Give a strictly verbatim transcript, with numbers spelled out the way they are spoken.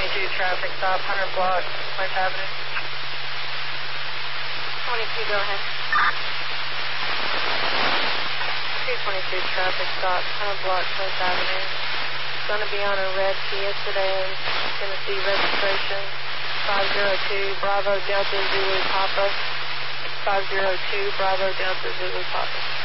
twenty-two traffic stop, one hundred block, West Avenue. twenty-two, go ahead. two twenty-two traffic stop, one hundred block, West Avenue. Going to be on a red Kia sedan, Tennessee registration, five zero two Bravo Delta Zulu Papa, five zero two Bravo Delta Zulu Papa.